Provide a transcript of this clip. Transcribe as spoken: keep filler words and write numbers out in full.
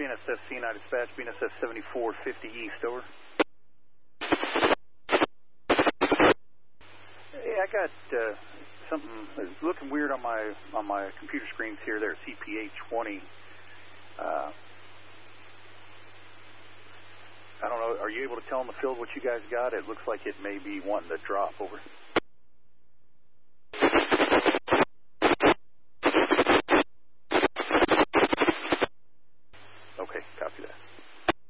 B N S S C nine dispatch, B N S S seventy-four fifty East, over. Hey, I got uh, something that's looking weird on my on my computer screens here. There, C P A twenty. Uh, I don't know. Are you able to tell in the field what you guys got? It looks like it may be wanting to drop, over.